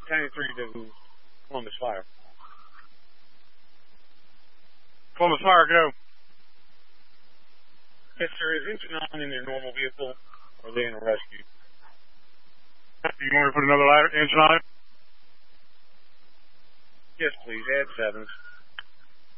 County 3 to Columbus Fire. Columbus Fire, go. Yes, sir. Is engine on in their normal vehicle, or are they in a rescue? Do you want me to put another engine on it? Yes, please. Add 7s.